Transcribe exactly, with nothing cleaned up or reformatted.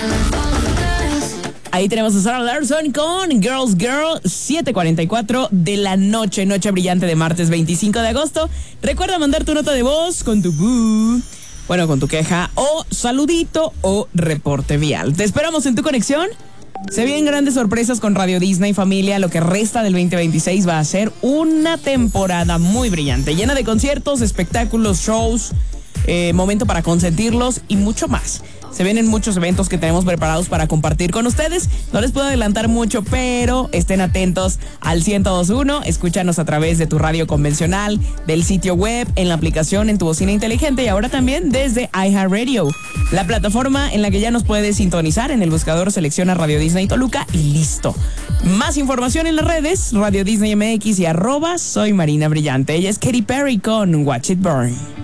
Ahí tenemos a Sarah Larson con Girls Girl, siete cuarenta y cuatro de la noche, noche brillante de martes veinticinco de agosto. Recuerda mandar tu nota de voz con tu boo, bueno, con tu queja o saludito o reporte vial. Te esperamos en tu conexión. Se vienen grandes sorpresas con Radio Disney, familia. Lo que resta del veinte veintiséis va a ser una temporada muy brillante, llena de conciertos, espectáculos, shows, eh, momento para consentirlos y mucho más. Se vienen muchos eventos que tenemos preparados para compartir con ustedes. No les puedo adelantar mucho, pero estén atentos al ciento dos punto uno. Escúchanos a través de tu radio convencional, del sitio web, en la aplicación, en tu bocina inteligente y ahora también desde iHeartRadio, la plataforma en la que ya nos puedes sintonizar. En el buscador selecciona Radio Disney Toluca y listo. Más información en las redes, Radio Disney M X y arroba Soy Marina Brillante. Ella es Katy Perry con Watch It Burn.